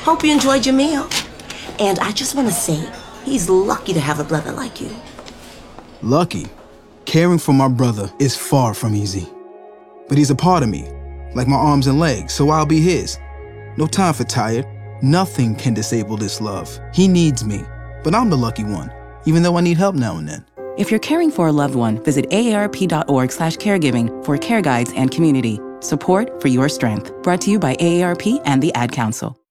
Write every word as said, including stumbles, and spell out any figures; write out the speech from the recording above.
Hope you enjoyed your meal. And I just want to say, he's lucky to have a brother like you. Lucky? Caring for my brother is far from easy. But he's a part of me, like my arms and legs, so I'll be his. No time for tired. Nothing can disable this love. He needs me, but I'm the lucky one, even though I need help now and then. If you're caring for a loved one, visit aarp.org slash caregiving for care guides and community. Support for your strength. Brought to you by A A R P and the Ad Council.